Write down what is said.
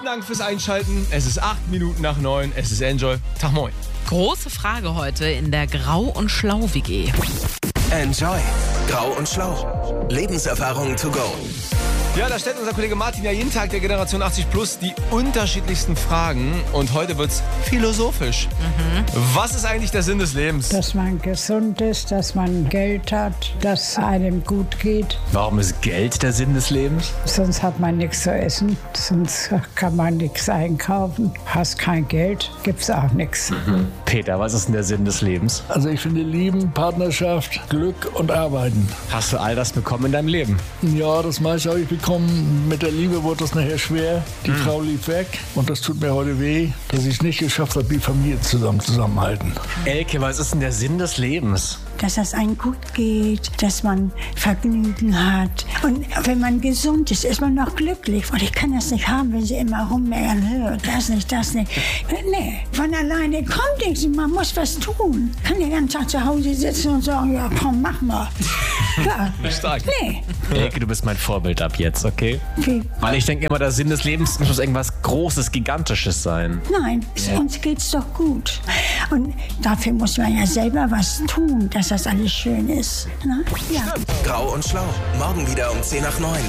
Dank fürs Einschalten. Es ist 8 Minuten nach 9. Es ist Enjoy. Tag moin. Große Frage heute in der Grau und Schlau WG. Enjoy. Grau und Schlau. Lebenserfahrung to go. Ja, da stellt unser Kollege Martin ja jeden Tag der Generation 80 Plus die unterschiedlichsten Fragen. Und heute wird's philosophisch. Was ist eigentlich der Sinn des Lebens? Dass man gesund ist, dass man Geld hat, dass einem gut geht. Warum ist Geld der Sinn des Lebens? Sonst hat man nichts zu essen, sonst kann man nichts einkaufen. Hast kein Geld, gibt's auch nichts. Peter, was ist denn der Sinn des Lebens? Also ich finde Lieben, Partnerschaft, Glück und Arbeiten. Hast du all das bekommen in deinem Leben? Ja, das meiste habe ich bekommen. Mit der Liebe wurde das nachher schwer. Die Frau lief weg und das tut mir heute weh, dass ich es nicht geschafft habe, die Familie zusammenhalten. Elke, was ist denn der Sinn des Lebens? Dass es einem gut geht, dass man Vergnügen hat. Und wenn man gesund ist, ist man noch glücklich. Und ich kann das nicht haben, wenn sie immer rummeckern, das nicht. Nee, von alleine kommt nichts. Man muss was tun. Kann den ganzen Tag zu Hause sitzen und sagen, ja komm, mach mal. Ja. Stark. Nee. Elke, du bist mein Vorbild ab jetzt, okay? Wie? Weil ich denke immer, der Sinn des Lebens muss irgendwas Großes, Gigantisches sein. Nein, uns geht's doch gut. Und dafür muss man ja selber was tun, dass das alles schön ist. Ne? Ja. Grau und Schlau. Morgen wieder um 10 nach 9.